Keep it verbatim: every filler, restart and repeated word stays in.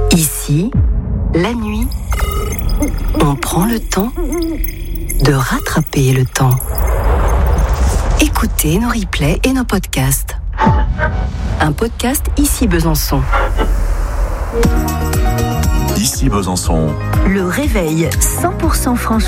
Ici, la nuit, on prend le temps de rattraper le temps. Écoutez nos replays et nos podcasts. Un podcast Ici Besançon. Ici Besançon. Le réveil cent pour cent Franche